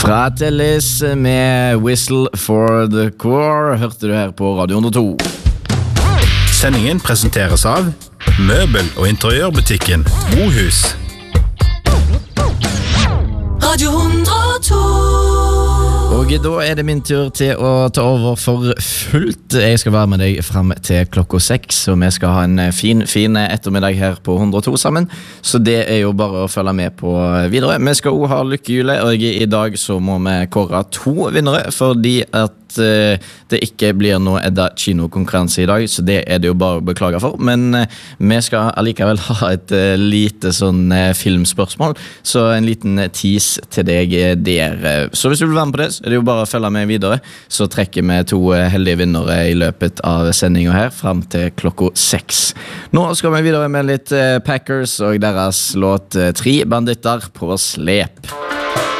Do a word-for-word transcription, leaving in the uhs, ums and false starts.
Fratellis med Whistle for the Core hørte du her på Radio hundre og to. Sendingen presenteres av Møbel- og interiørbutikken Mohus. Radio hundre og to. Og da er det min tur til å ta over for fullt. Jeg skal være med deg frem til klokka seks, og vi skal ha en fin, fin ettermiddag her på hundre og to sammen. Så det er jo bare å følge med på videre. Vi skal også ha lykkehjulet, og i dag så må vi kåre to vinnere, fordi at det ikke blir noe Edda kinokonkurranse i dag, så det er det jo bare å beklage for. Men vi skal allikevel ha et lite sånn filmspørsmål, så en liten tease til deg der. Så hvis du vil være med på det, så er det jo bare å følge med videre. Så trekker vi to heldige vinnere i løpet av sendingen her, frem til klokka seks. Nå skal vi videre med litt Packers og deres låt Tre banditter på slep.